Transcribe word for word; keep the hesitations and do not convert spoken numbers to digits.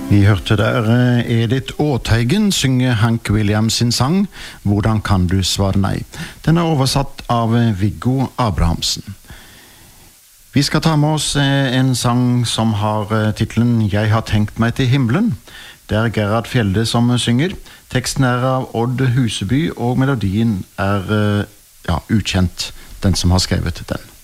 Vi hørte der Edith Åteigen synge Hank Williams sin sang «Hvordan kan du svare nei?». Den er oversatt av Viggo Abrahamsen. Vi skal ta med oss en sang som har titlen «Jeg har tenkt meg til himmelen». Det er Gerhard Fjelde som synger. Teksten er av Odd Huseby, og melodien er ja, ukjent, den som har skrevet den.